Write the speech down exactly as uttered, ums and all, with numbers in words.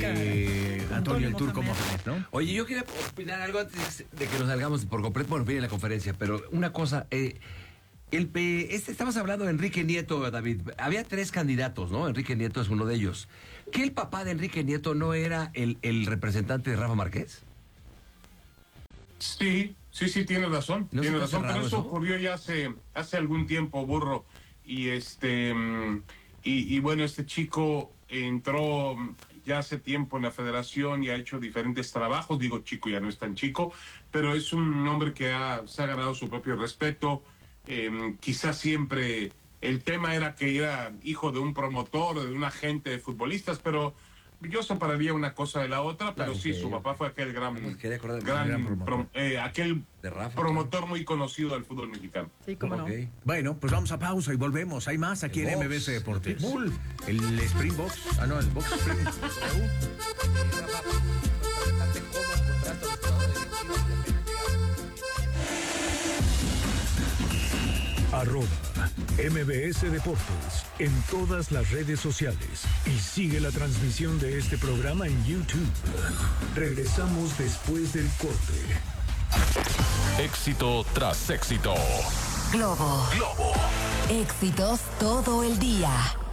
de Antonio el Turco Mohamed, ¿no? Oye, yo quería opinar algo antes de que nos salgamos por completo. Bueno, viene la conferencia, pero una cosa, eh, el P, este, estamos hablando de Enrique Nieto, David. Había tres candidatos, ¿no? Enrique Nieto es uno de ellos. ¿Que el papá de Enrique Nieto no era el, el representante de Rafa Márquez? Sí, sí, sí, tiene razón, ¿No tiene se te hace razón, pero raro eso eso? ocurrió ya hace, hace algún tiempo, Burro, y este, mm, y, y bueno, este chico entró mm, ya hace tiempo en la federación y ha hecho diferentes trabajos, digo chico, ya no es tan chico, pero es un hombre que ha, se ha ganado su propio respeto, eh, quizás siempre el tema era que era hijo de un promotor, de un agente de futbolistas, pero yo separaría una cosa de la otra, pero Claro, sí, ok, su ok. papá fue aquel gran, Pues quería acordarme, gran, gran promotor. prom- eh, aquel De Rafa, promotor muy conocido del fútbol mexicano. Sí, cómo no. Ok. Bueno, pues vamos a pausa y volvemos. Hay más aquí El en box, M B C Deportes. el Pitbull. El Springboks. Ah, no, el Box Spring. Arroba M B S Deportes en todas las redes sociales y sigue la transmisión de este programa en YouTube. Regresamos después del corte. Éxito tras éxito. Globo. Globo. Éxitos todo el día.